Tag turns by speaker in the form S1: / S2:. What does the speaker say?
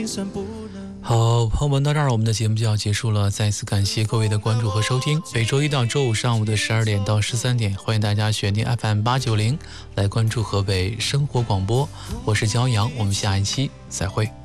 S1: 好，朋友们，到这儿我们的节目就要结束了，再次感谢各位的关注和收听。每周一到周五上午的12点到13点，欢迎大家选定 FM890来关注河北生活广播，我是骄阳，我们下一期再会。